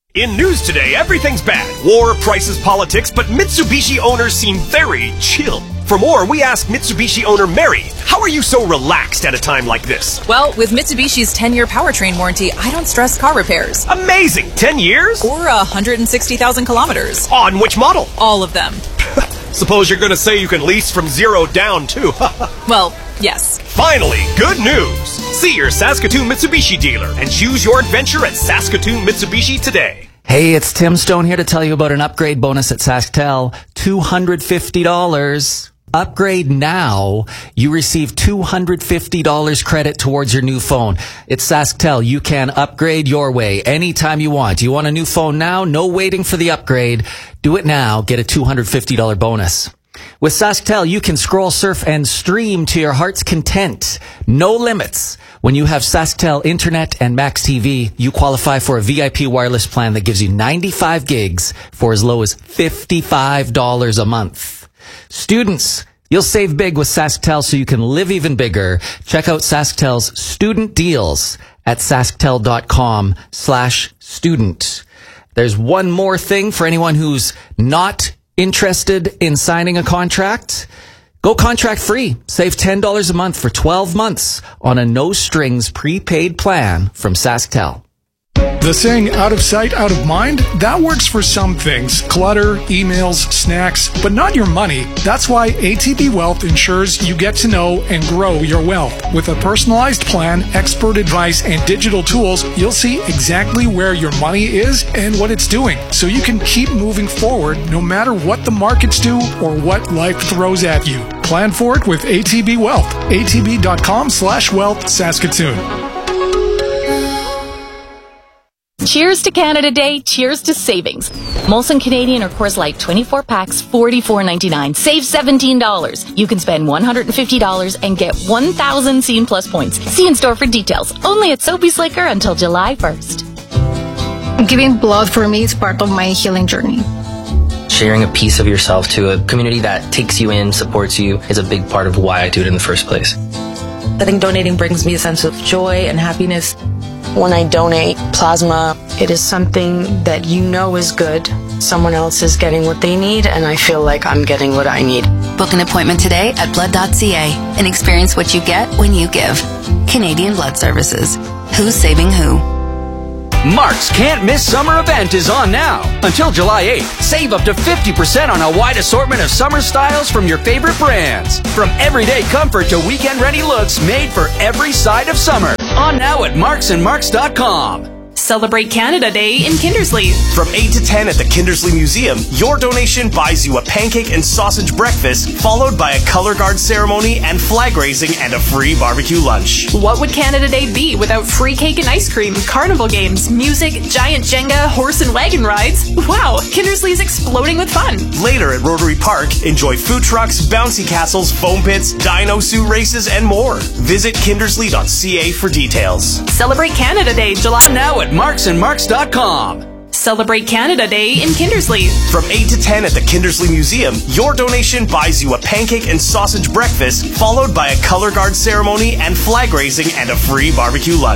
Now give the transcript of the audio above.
In news today, everything's bad. War, prices, politics, but Mitsubishi owners seem very chill. For more, we asked Mitsubishi owner Mary, how are you so relaxed at a time like this? Well, with Mitsubishi's 10-year powertrain warranty, I don't stress car repairs. Amazing! 10 years? Or 160,000 kilometers. On which model? All of them. Suppose you're going to say you can lease from zero down, too. Well, yes. Finally, good news! See your Saskatoon Mitsubishi dealer and choose your adventure at Saskatoon Mitsubishi today. Hey, it's Tim Stone here to tell you about an upgrade bonus at SaskTel. $250. Upgrade now. You receive $250 credit towards your new phone. It's SaskTel. You can upgrade your way anytime you want. You want a new phone now? No waiting for the upgrade. Do it now. Get a $250 bonus. With SaskTel, you can scroll, surf, and stream to your heart's content. No limits. When you have SaskTel Internet and Max TV, you qualify for a VIP wireless plan that gives you 95 gigs for as low as $55 a month. Students, you'll save big with SaskTel so you can live even bigger. Check out SaskTel's student deals at sasktel.com/student. There's one more thing for anyone who's not interested in signing a contract. Go contract free. Save $10 a month for 12 months on a no-strings prepaid plan from SaskTel. The saying, out of sight, out of mind, that works for some things. Clutter, emails, snacks, but not your money. That's why ATB Wealth ensures you get to know and grow your wealth. With a personalized plan, expert advice, and digital tools, you'll see exactly where your money is and what it's doing, so you can keep moving forward no matter what the markets do or what life throws at you. Plan for it with ATB Wealth. ATB.com/wealth Saskatoon. Cheers to Canada Day, cheers to savings. Molson Canadian or Coors Light 24 packs, $44.99. Save $17. You can spend $150 and get 1,000 Scene Plus points. See in store for details. Only at Soapy Slicker until July 1st. Giving blood for me is part of my healing journey. Sharing a piece of yourself to a community that takes you in, supports you, is a big part of why I do it in the first place. I think donating brings me a sense of joy and happiness. When I donate plasma, it is something that you know is good. Someone else is getting what they need, and I feel like I'm getting what I need. Book an appointment today at blood.ca and experience what you get when you give. Canadian Blood Services. Who's saving who? Mark's Can't Miss Summer event is on now. Until July 8th, save up to 50% on a wide assortment of summer styles from your favorite brands. From everyday comfort to weekend-ready looks made for every side of summer. On now at marksandmarks.com. Celebrate Canada Day in Kindersley. From 8 to 10 at the Kindersley Museum, your donation buys you a pancake and sausage breakfast, followed by a color guard ceremony and flag raising and a free barbecue lunch. What would Canada Day be without free cake and ice cream, carnival games, music, giant Jenga, horse and wagon rides? Wow, Kindersley is exploding with fun. Later at Rotary Park, enjoy food trucks, bouncy castles, foam pits, dino suit races, and more. Visit kindersley.ca for details. Celebrate Canada Day, July now at marksandmarks.com. Celebrate Canada Day in Kindersley. From 8 to 10 at the Kindersley Museum, your donation buys you a pancake and sausage breakfast, followed by a color guard ceremony and flag raising and a free barbecue lunch.